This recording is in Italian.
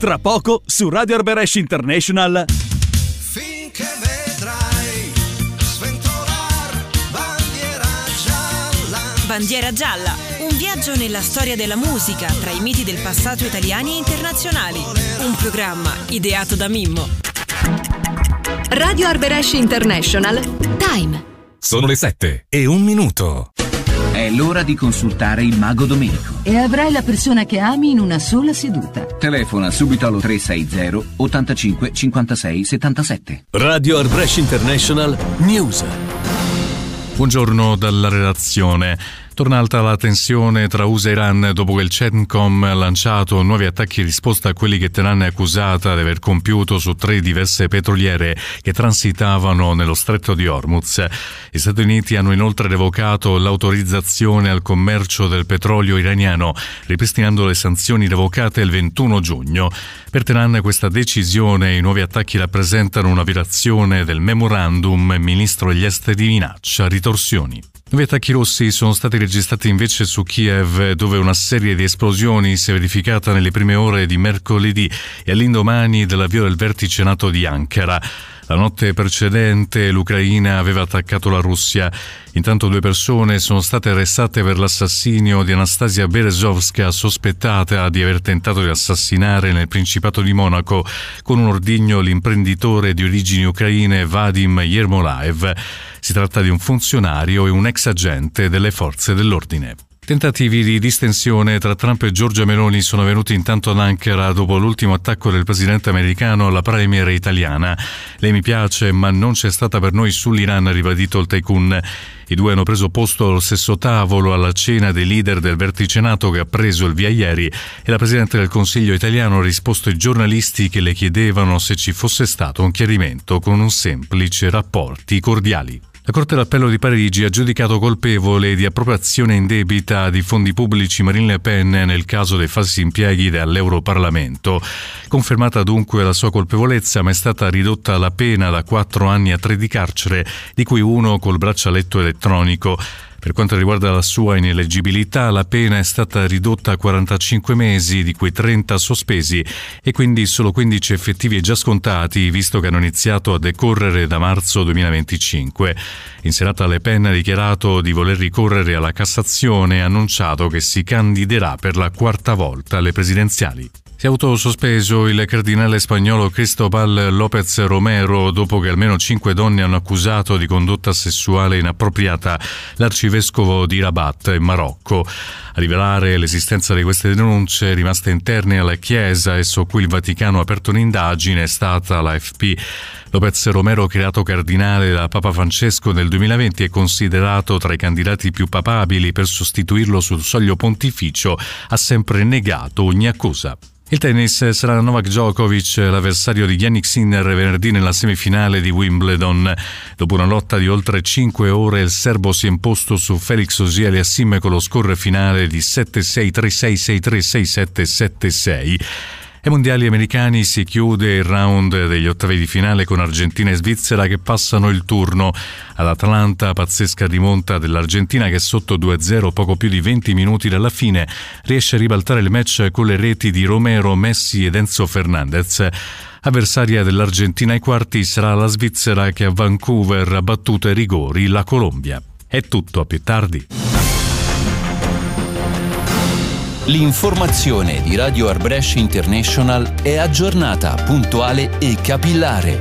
Tra poco su Radio Arberesh International. Finché vedrai sventolar bandiera gialla. Bandiera gialla, un viaggio nella storia della musica tra i miti del passato italiani e internazionali. Un programma ideato da Mimmo. Radio Arberesh International. Time. Sono le 7:01. È l'ora di consultare il Mago Domenico. E avrai la persona che ami in una sola seduta. Telefona subito allo 360 85 56 77. Radio Arberesh International News. Buongiorno dalla redazione. Torna alta la tensione tra USA e Iran dopo che il CENTCOM ha lanciato nuovi attacchi in risposta a quelli che Teheran è accusata di aver compiuto su 3 diverse petroliere che transitavano nello stretto di Hormuz. Gli Stati Uniti hanno inoltre revocato l'autorizzazione al commercio del petrolio iraniano, ripristinando le sanzioni revocate il 21 giugno. Per Teheran questa decisione e i nuovi attacchi rappresentano una violazione del memorandum. Il ministro degli esteri minaccia ritorsioni. Nuovi attacchi russi sono stati registrati invece su Kiev, dove una serie di esplosioni si è verificata nelle prime ore di mercoledì e all'indomani dell'avvio del vertice NATO di Ankara. La notte precedente l'Ucraina aveva attaccato la Russia. Intanto 2 persone sono state arrestate per l'assassinio di Anastasia Berezovska, sospettata di aver tentato di assassinare nel Principato di Monaco con un ordigno l'imprenditore di origini ucraine Vadim Yermolaev. Si tratta di un funzionario e un ex agente delle forze dell'ordine. Tentativi di distensione tra Trump e Giorgia Meloni sono venuti intanto ad Ankara dopo l'ultimo attacco del presidente americano alla premier italiana. Lei mi piace, ma non c'è stata per noi sull'Iran, ha ribadito il tycoon. I due hanno preso posto allo stesso tavolo alla cena dei leader del vertice NATO che ha preso il via ieri e la Presidente del Consiglio italiano ha risposto ai giornalisti che le chiedevano se ci fosse stato un chiarimento con un semplice rapporti cordiali. La Corte d'Appello di Parigi ha giudicato colpevole di appropriazione indebita di fondi pubblici Marine Le Pen nel caso dei falsi impieghi all'Europarlamento. Confermata dunque la sua colpevolezza, ma è stata ridotta la pena da 4 anni a 3 di carcere, di cui 1 col braccialetto elettronico. Per quanto riguarda la sua ineleggibilità, la pena è stata ridotta a 45 mesi, di cui 30 sospesi, e quindi solo 15 effettivi e già scontati, visto che hanno iniziato a decorrere da marzo 2025. In serata Le Pen ha dichiarato di voler ricorrere alla Cassazione e ha annunciato che si candiderà per la 4ª volta alle presidenziali. Si è autosospeso il cardinale spagnolo Cristóbal López Romero dopo che almeno 5 donne hanno accusato di condotta sessuale inappropriata l'arcivescovo di Rabat in Marocco. A rivelare l'esistenza di queste denunce rimaste interne alla Chiesa e su cui il Vaticano ha aperto un'indagine è stata l'AFP. López Romero, creato cardinale da Papa Francesco nel 2020, è considerato tra i candidati più papabili per sostituirlo sul soglio pontificio, ha sempre negato ogni accusa. Il tennis: sarà Novak Djokovic l'avversario di Jannik Sinner venerdì nella semifinale di Wimbledon. Dopo una lotta di oltre 5 ore il serbo si è imposto su Felix Auger-Aliassime con lo score finale di 7-6, 3-6, 6-3, 6-7, 7-6. Ai mondiali americani si chiude il round degli ottavi di finale con Argentina e Svizzera che passano il turno. Ad Atlanta, pazzesca rimonta dell'Argentina che sotto 2-0 poco più di 20 minuti dalla fine riesce a ribaltare il match con le reti di Romero, Messi ed Enzo Fernandez. Avversaria dell'Argentina ai quarti sarà la Svizzera che a Vancouver ha battuto ai rigori la Colombia. È tutto, a più tardi. L'informazione di Radio Arberesh International è aggiornata, puntuale e capillare.